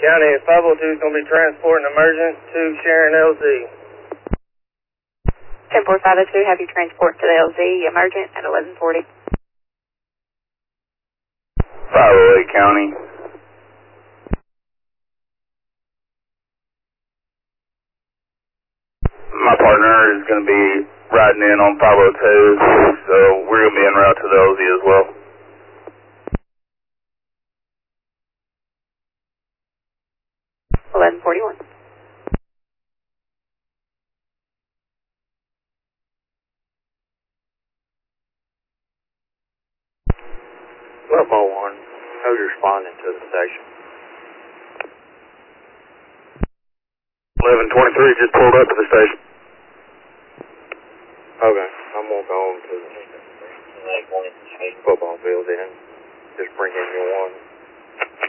County, 502 is going to be transporting emergent to Sharon LZ. 10502, have you transport to the LZ emergent at 1140. 508 County. My partner is going to be riding in on 502, so we're going to be en route to the LZ as well. $11.41. Level 1, who's responding to the station? 1123 just pulled up to the station. Okay, I'm going to go over to the football field then. Just bring in your one.